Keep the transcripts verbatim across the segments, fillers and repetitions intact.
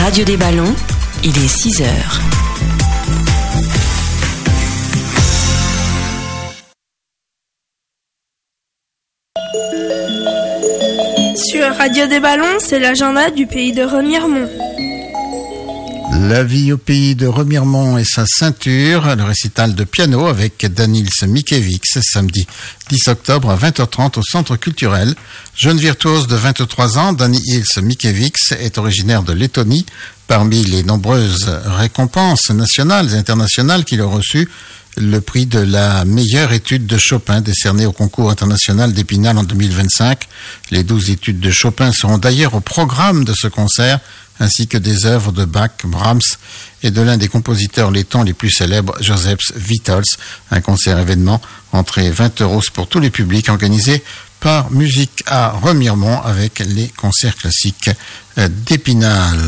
Radio des Ballons, il est six heures. Sur Radio des Ballons, c'est l'agenda du pays de Remiremont. La vie au pays de Remiremont et sa ceinture, le récital de piano avec Danils Mikiewicz, samedi dix octobre à vingt heures trente au Centre culturel. Jeune virtuose de vingt-trois ans, Danils Mikiewicz est originaire de Lettonie. Parmi les nombreuses récompenses nationales et internationales qu'il a reçues, le prix de la meilleure étude de Chopin décerné au concours international d'Épinal en deux mille vingt-cinq. Les douze études de Chopin seront d'ailleurs au programme de ce concert, ainsi que des œuvres de Bach, Brahms et de l'un des compositeurs lettons les plus célèbres, Joseph Vitols. Un concert événement, entrée vingt euros pour tous les publics, organisé par Musique à Remiremont avec les concerts classiques d'Épinal.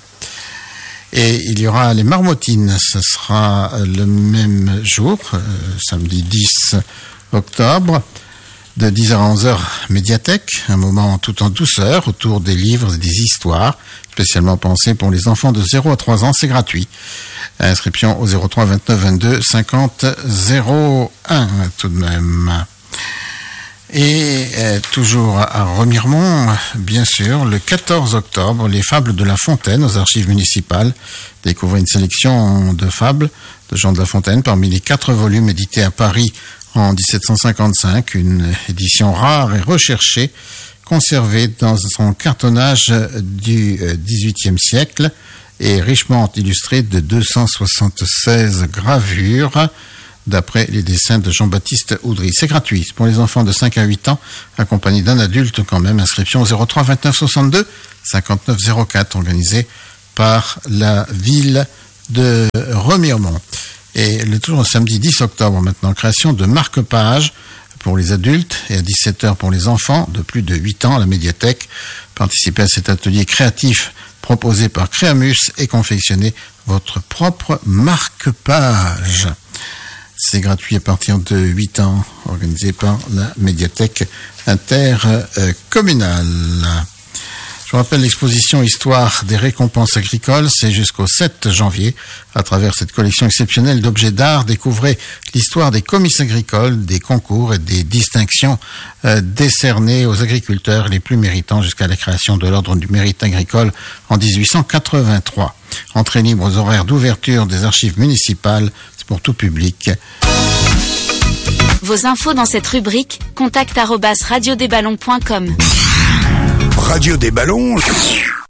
Et il y aura les Marmottines, ce sera le même jour, euh, samedi dix octobre, de dix heures à onze heures, médiathèque, un moment tout en douceur autour des livres et des histoires, spécialement pensés pour les enfants de zéro à trois ans, c'est gratuit. Inscription au zéro trois vingt-neuf vingt-deux cinquante zéro un tout de même. Et euh, toujours à Remiremont, bien sûr, le quatorze octobre, les Fables de La Fontaine aux archives municipales. Découvrez une sélection de fables de Jean de La Fontaine parmi les quatre volumes édités à Paris en dix-sept cent cinquante-cinq, une édition rare et recherchée, conservée dans son cartonnage du dix-huitième siècle et richement illustrée de deux cent soixante-seize gravures, d'après les dessins de Jean-Baptiste Oudry. C'est gratuit pour les enfants de cinq à huit ans, accompagnés d'un adulte quand même. Inscription au zéro trois vingt-neuf soixante-deux cinquante-neuf zéro quatre, organisé par la ville de Remiremont. Et le toujours samedi dix octobre maintenant, création de marque-pages pour les adultes et à dix-sept heures pour les enfants de plus de huit ans à la médiathèque. Participez à cet atelier créatif proposé par Créamus et confectionnez votre propre marque-page. C'est gratuit à partir de huit ans, organisé par la médiathèque intercommunale. Je vous rappelle l'exposition Histoire des récompenses agricoles, c'est jusqu'au sept janvier. À travers cette collection exceptionnelle d'objets d'art, découvrez l'histoire des comices agricoles, des concours et des distinctions euh, décernées aux agriculteurs les plus méritants jusqu'à la création de l'Ordre du Mérite agricole en dix-huit cent quatre-vingt-trois. Entrée libre aux horaires d'ouverture des archives municipales, c'est pour tout public. Vos infos dans cette rubrique, contact arobase radio des ballons point com. Radio des Ballons,